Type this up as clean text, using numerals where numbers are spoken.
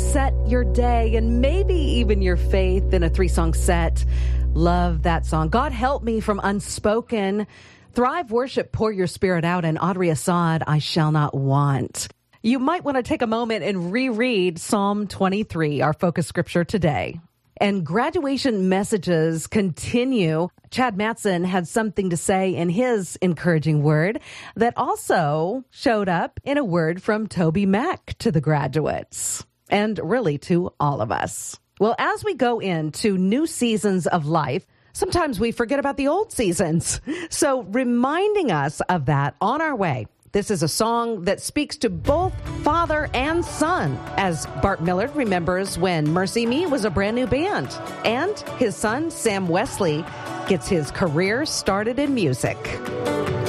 set your day and maybe even your faith in a 3-song set. Love that song. God Help Me from Unspoken. Thrive Worship, Pour Your Spirit Out, and Audrey Assad, I Shall Not Want. You might want to take a moment and reread Psalm 23, our focus scripture today. And graduation messages continue. Chad Matson had something to say in his encouraging word that also showed up in a word from Toby Mack to the graduates, and really to all of us. Well, as we go into new seasons of life, sometimes we forget about the old seasons. So reminding us of that on our way. This is a song that speaks to both father and son, as Bart Millard remembers when Mercy Me was a brand new band. And his son, Sam Wesley, gets his career started in music.